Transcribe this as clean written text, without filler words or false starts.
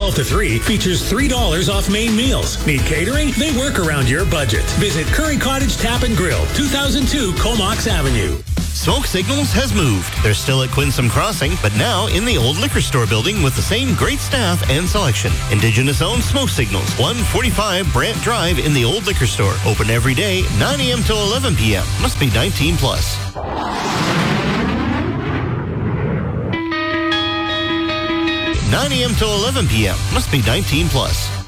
12 to 3 features $3 off main meals. Need catering? They work around your budget. Visit Curry Cottage Tap and Grill, 2002 Comox Avenue. Smoke Signals has moved. They're still at Quinsam Crossing, but now in the old liquor store building with the same great staff and selection. Indigenous-owned Smoke Signals, 145 Brant Drive in the old liquor store. Open every day, 9 a.m. till 11 p.m. Must be 19 plus. 9 a.m. till 11 p.m. Must be 19 plus.